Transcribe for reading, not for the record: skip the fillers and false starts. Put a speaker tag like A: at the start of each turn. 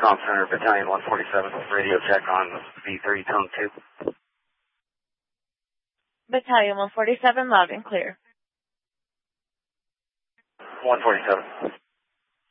A: Comm Center, Battalion 147, radio check on V3, tone 2.
B: Battalion 147, loud and clear.
A: 147.